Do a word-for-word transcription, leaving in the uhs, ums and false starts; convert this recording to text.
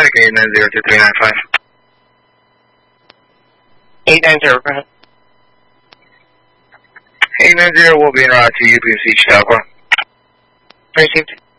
traffic eight nine zero two three nine five. eight nine zero, go ahead. eight nine zero will be en route to U P M C Chautauqua. Received.